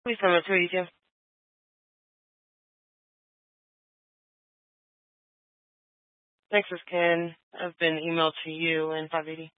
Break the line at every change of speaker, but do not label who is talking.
Please send it to 282. Thanks, Ken. I've been emailed to you and 580.